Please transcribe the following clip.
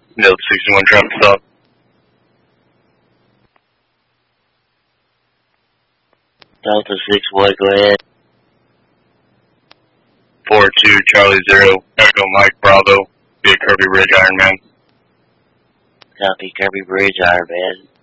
Delta 61 traffic stop. Delta 61, go ahead. 42 Charlie 0, Echo Mike Bravo, via Kirby Bridge Iron Man. Copy, Kirby Bridge, Iron Man.